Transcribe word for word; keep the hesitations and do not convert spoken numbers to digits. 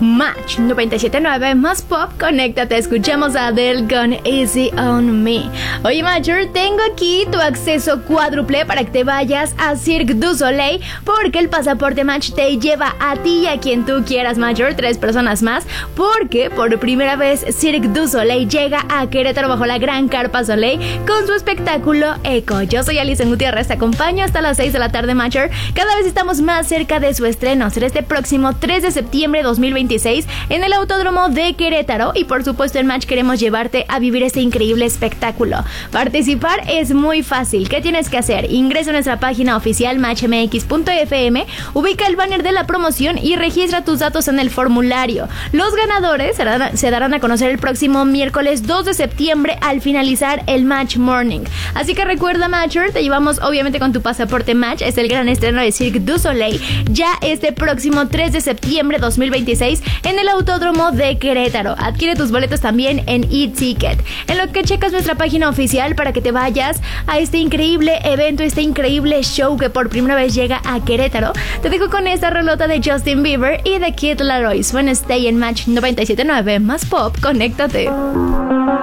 Match noventa y siete punto nueve más pop, conéctate, escuchamos a Adele con Easy on Me. Oye, Matcher, tengo aquí tu acceso cuádruple para que te vayas a Cirque du Soleil, porque el pasaporte Match te lleva a ti y a quien tú quieras, Matcher, tres personas más, porque por primera vez Cirque du Soleil llega a Querétaro bajo la gran carpa Soleil con su espectáculo Eco. Yo soy Alison Gutiérrez, te acompaño hasta las seis de la tarde, Matcher. Cada vez estamos más cerca de su estreno. Será este próximo tres de septiembre de dos mil veintiséis en el Autódromo de Querétaro, y por supuesto en Match queremos llevarte a vivir este increíble espectáculo. Participar es muy fácil. ¿Qué tienes que hacer? Ingresa a nuestra página oficial match m x punto f m, ubica el banner de la promoción y registra tus datos en el formulario. Los ganadores se darán a conocer el próximo miércoles dos de septiembre al finalizar el Match Morning. Así que recuerda, Matcher, te llevamos obviamente con tu pasaporte Match. Es el gran estreno de Cirque du Soleil ya este próximo tres de septiembre de dos mil veintiséis en el Autódromo de Querétaro. Adquiere tus boletos también en eTicket, en lo que checas nuestra página oficial para que te vayas a este increíble evento, este increíble show que por primera vez llega a Querétaro. Te dejo con esta rolota de Justin Bieber y de Kid Laroi. Suena Stay en Match noventa y siete punto nueve más pop, conéctate.